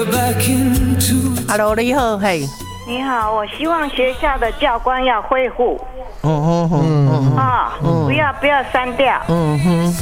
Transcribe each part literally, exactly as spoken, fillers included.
Hello， 你好，嘿。 你好，我希望学校的教官要恢复。 嗯嗯嗯啊、哦，不要不要删掉。 嗯哼。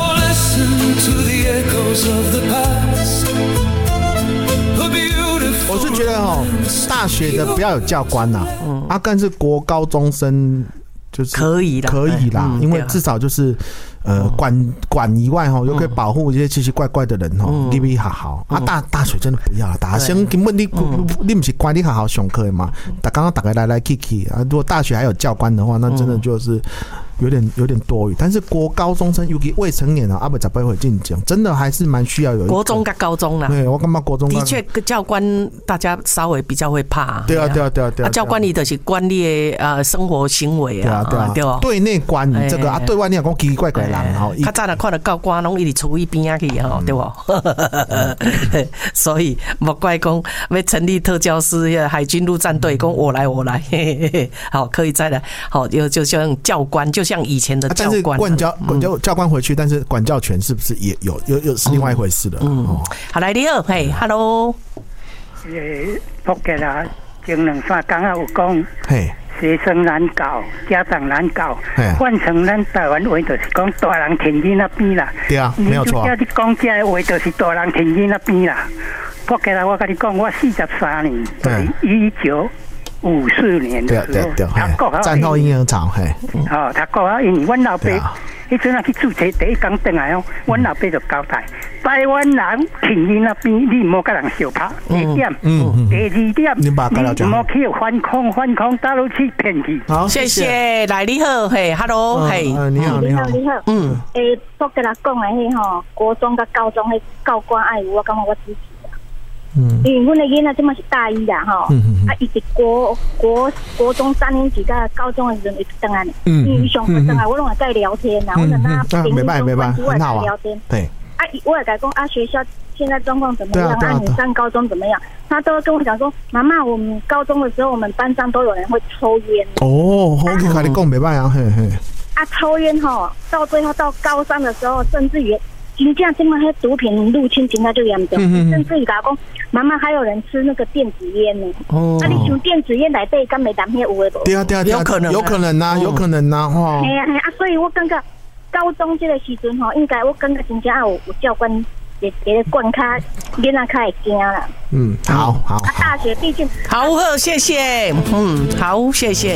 我是觉得哦，大学的不要有教官呐、啊，嗯，啊，但是国高中生就是可以啦， 可以啦， 嗯、 因为至少就是。呃，管管以外哈，又可以保护一些奇奇怪怪的人哈，你比好好啊。大大学真的不要了，大学根本你你不是管你好好上课嘛？打刚刚打开来来去去啊，如果大学还有教官的话，那真的就是有点有点多余。但是国高中生尤其未成年啊，阿不咋不会进讲，真的还是蛮需要有一个国中跟高中啦。 对，我感觉国中的确教官大家稍微比较会怕。 对啊对啊对啊对啊， 教官你就是管你的呃生活行为啊， 对啊对啊，对内管你这个啊，对外你也讲奇奇怪怪的人哈。 较早看到教官拢一直处于边仔去吼，对不？所以莫怪讲要成立特教师，海军陆战队，讲我来我来，好，可以再来，好，就就像教官，就像以前的教官， 但是管教管教教官回去，但是管教权是不是也有有有是另外一回事的？嗯，哦、 好来，你好，嘿 ，Hello， 诶，福建啊，前两三天啊有讲， 嘿。 学生难搞，家长难搞，换成咱台湾话就是讲大人天意那边啦。 对啊，没有错。 你你讲这个话就是大人天意那边啦。福建啊，我跟你讲，我四十三年，就是一九五四年的时候，读国校战后婴儿潮，嘿。 哦，读国校因为阮老爸，迄阵啊去注册第一天回来哦，阮老爸就交代。台湾人天意那边，你唔好跟人相拍。第一点，第二點，你唔好去反抗，反抗大陸去騙去。 好，謝謝。來你好，嘿 ，Hello，嘿， 你好， 你好，你好。嗯，誒，福建人講嘅迄吼，國中甲高中迄教官愛有，我感覺我支持啦。嗯，因為阮的囡仔即馬是大一啦，吼，啊，伊是國國國中三年級甲高中的時陣會轉來，因為伊上課轉來，我攏會跟伊聊天啦，我跟他平時中關係我會跟他聊天。對。啊，我也改講啊，學校現在狀況怎麼樣？啊，啊你上高中怎麼樣？他都會跟我講說，媽媽，我們高中的時候，我們班上都有人會抽煙。 哦，我跟你講，沒辦法，嘿嘿。 啊，抽煙吼，到最後到高三的時候，甚至於真正這麼些毒品入侵，真的就嚴重。嗯、甚至於講，媽媽還有人吃那個電子煙呢。哦。啊，你像電子煙來對干沒當面有的不？ 對啊對啊，有可能，有可能呐，有可能呐，哈。 係啊係啊，所以我感覺。高中這個時陣吼，應該我感覺真正有有教官會會灌較囡仔較會驚啦。 嗯，好好。 啊，大學畢竟好好，謝謝，嗯，好，謝謝。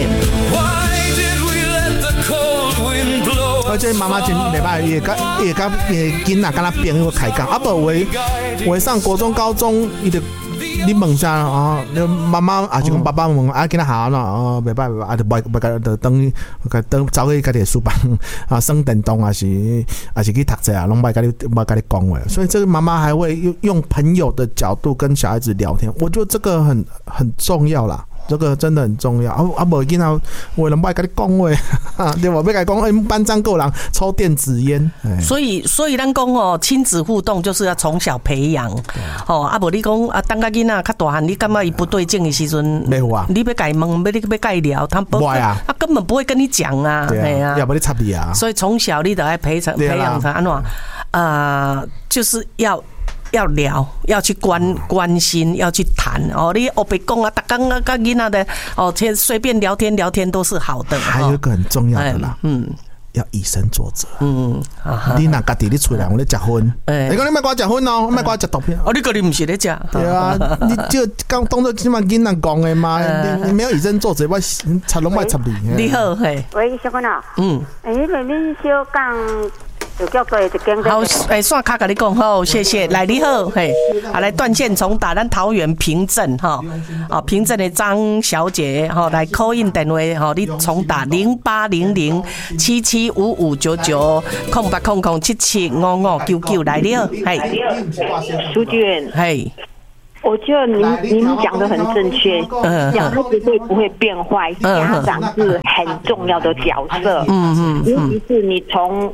而且媽媽真袂歹，也甲也甲也囡仔跟他朋友開講，啊不為為上國中高中伊就。你問下啊，你媽媽啊，就講爸爸問啊，囡仔好啦，哦，袂歹袂歹，啊，就袂袂甲就等甲等走去家己書房啊，耍電動啊是啊是去讀冊啊，攏袂甲你袂甲你講話，所以這個媽媽還會用用朋友的角度跟小孩子聊天，我覺得這個很很重要啦。這個真的很重要啊！啊，無囡仔話人袂甲你講話，對吧？要甲你講，哎，班上夠人抽電子煙， 所以所以咱講哦，親子互動就是要從小培養，哦，啊，無你講啊，等個囡仔較大漢，你感覺伊不對勁的時陣，沒有啊，你要甲伊問，要你要甲伊聊，他不會啊，他根本不會跟你講啊，對啊， 要不你插你啊， 所以從小你都要培養培養他安怎啊，就是要。要聊，要去關關心，要去談哦。你我別講啊，大家啊，跟囡仔的哦，先隨便聊天聊天都是好的。 還有一個很重要的啦，嗯，要以身作則。嗯，你若家己你出來，我咧結婚，你講你莫跟我結婚哦，莫跟我食毒品。 哦，你個你唔是咧食？ 對啊，你就剛當作起碼囡仔講的嘛，你你沒有以身作則，我插攏莫插你。 你好，嘿， 喂，小君啊，嗯，誒，你小講。 好，哎，线卡跟你讲好，謝謝。來，你好，嘿，啊，來斷線重打，咱桃園平鎮哈，啊，平鎮的張小姐哈，來 call in 電話哈，你重打零八零零七七五五九九空八空空七七五五九九，來你好，嘿， 蘇俊， 嘿。 我覺得您您講得很正確，小孩子會不會變壞，家長是很重要的角色，嗯嗯，尤其是你從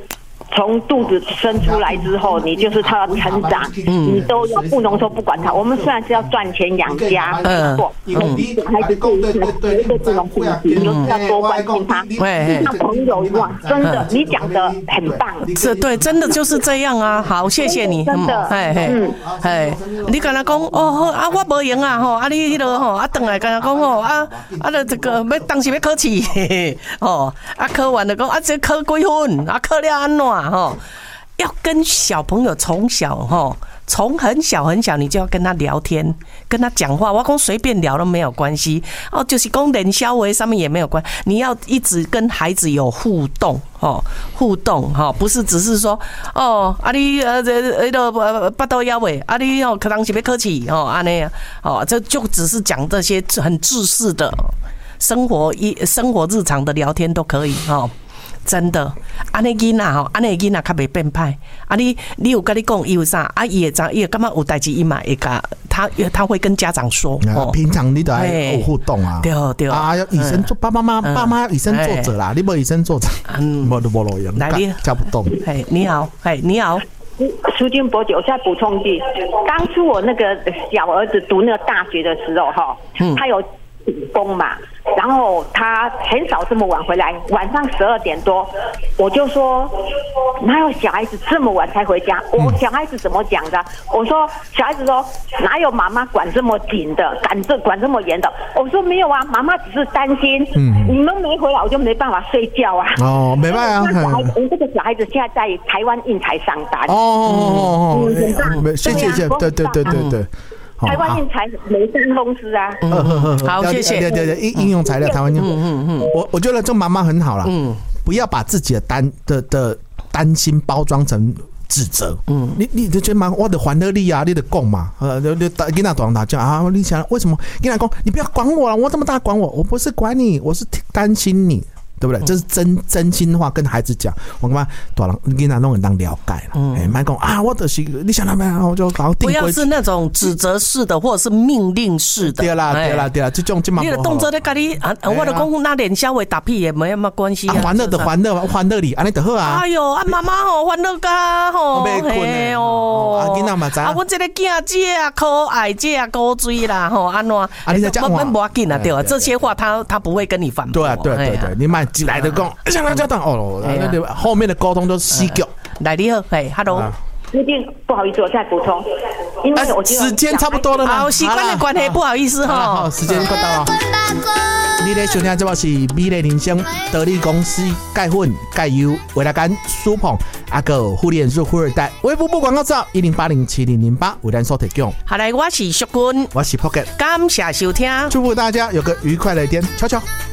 从肚子生出来之后，你就是他要成长，嗯、你都要不能说不管他。我们虽然是要赚钱养家，嗯，嗯，孩子对对对这种事情，你就是要多关心他，像朋友一样。真的，你讲的很棒。 这对，真的就是这样啊。好，谢谢你。 真的， 哎哎哎，你跟他讲哦啊，我无闲啊吼，啊你迄落吼啊，等来跟他讲吼啊啊，这个要当时要考试哦，啊考完了讲啊，这考几分啊，考了安怎吼？要跟小朋友从小吼。从很小很小，你就要跟他聊天，跟他讲话。我讲随便聊都没有关系哦，就是讲冷消维上面也没有关。你要一直跟孩子有互动哦，互动哈、哦，不是只是说哦，啊你呃这那个八刀腰尾，啊你哦可当是要客气哦，安尼哦，这就只是讲这些很制式的生活一生活日常的聊天都可以哦。真的，安尼囡仔吼，安尼囡仔较袂变歹。啊你，你有跟你讲，伊有啥？啊，伊会知，伊会感觉有代志，伊嘛会甲他，他会跟家长说。 哦、平常你都要有互动啊。 对对啊，要以身作爸爸妈妈，爸妈以身作则啦。你无以身作则，嗯，无就无路用，来你教不动。 嘿，你好，嘿，你好。 苏金伯姐，我再补充一句，当初我那个小儿子读那个大学的时候，哈，他有顶风嘛。然后他很少这么晚回来，晚上十二点多，我就说哪有小孩子这么晚才回家？我小孩子怎么讲的？我说小孩子说哪有妈妈管这么紧的，管这管这么严的？我说没有啊，妈妈只是担心，嗯，你们没回来，我就没办法睡觉啊。 哦，没办法啊。 小孩子，这个小孩子现在在台湾印材上班。 哦哦哦，谢谢谢，对对对对对。 台湾印材雷山公司啊， 嗯，好，谢谢。 对对对，应应用材料，台湾用。嗯嗯嗯，我我觉得这妈妈很好啦，嗯，不要把自己的担的的担心包装成指责。嗯，你你就觉得妈，我的欢乐力啊，你得讲嘛，呃，你你跟他打打架啊，你想为什么？跟他讲，你不要管我了，我这么大管我，我不是管你，我是担心你。对不对？这是真真心话跟孩子讲，我干嘛大人跟他弄很当了解了，哎，别讲啊，我就是你想他们，我就搞定。 不要是那种指责式的，或者是命令式的。 对啦，对啦，对啦，这种这么。 你的动作在跟你啊，我的公那脸稍微打屁也没什么关系啊。 欢乐的欢乐，欢乐里，安尼就好啊。 哎呦，啊妈妈吼，欢乐噶吼，嘿哦， 啊囡仔嘛知。 啊，我这个囝这啊可爱，这啊高追啦吼，安怎？啊， 你在讲话， 不要紧啊，对吧？这些话他他不会跟你反驳。 对啊，对对对，你买进来的讲。像他这样哦，后面的沟通都是死狗。 来，你好，嘿 ，hello。 一定不好意思，我再补充，因为我时间差不多了嘛。 好，习惯的关系，不好意思哈。 好，时间快到了。你咧收听这个是美丽人生得力公司钙粉、钙油、维拉甘、舒捧，阿个护脸素、护二代。微博不广告照一零八零七零零八为咱所提供。 好来，我是淑君， 我是 Pocket， 感谢收听， 祝福大家有个愉快的一天，悄悄。